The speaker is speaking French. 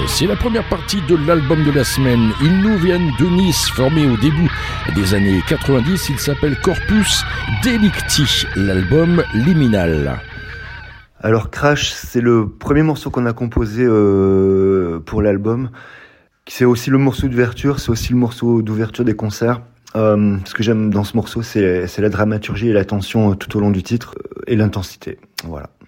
C'est la première partie de l'album de la semaine. Ils nous viennent de Nice, formés au début des années 90. Il s'appelle Corpus Delicti, l'album Liminal. Alors Crash, c'est le premier morceau qu'on a composé pour l'album. C'est aussi le morceau d'ouverture, c'est aussi le morceau d'ouverture des concerts. Ce que j'aime dans ce morceau, c'est la dramaturgie et la tension tout au long du titre et l'intensité. Voilà.